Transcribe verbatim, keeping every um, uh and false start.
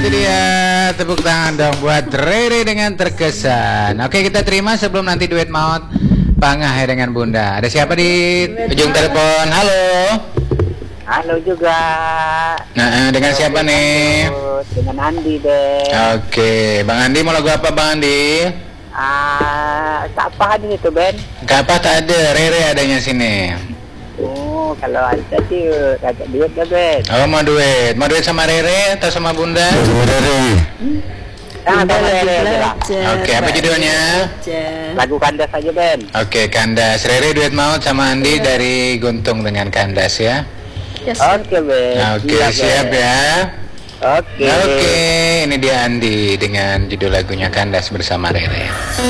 itu dia. Tepuk tangan dong buat Rere dengan Terkesan. Oke, kita terima sebelum nanti duet maut Pangah ya dengan Bunda. Ada siapa di ujung telepon? Halo. Halo juga. Nah, dengan Halo, siapa nih? Dengan Andi deh. Oke, Bang Andi mau lagu apa Bang Andi? Ah, apa nih itu Ben? Gak apa, tak ada, Rere adanya sini. Oh, kalau ada sih agak duit ya Ben. Oh, mau duet. Mau duet sama Rere atau sama Bunda? Sama Rere. Ah, sama Rere aja lah. Oke, apa judulnya? Lagu Kandas aja Ben. Oke, Kandas. Rere duet maut sama Andi dari Guntung dengan Kandas ya. Yes, Oke Ben. Oke, siap ya. Oke. Oke, ini dia Andi dengan judul lagunya Kandas bersama Rere.